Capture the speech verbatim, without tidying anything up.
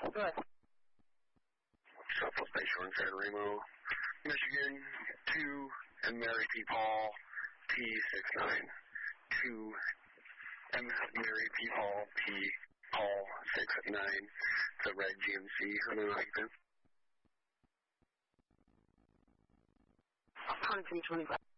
Go ahead. Southwest Bayshore in San Remo, Michigan, two, and Mary P. Paul, P six nine two, and Mary P. Paul, P. Paul six nine, it's a red G M C, under Langton. twenty-two twenty-five.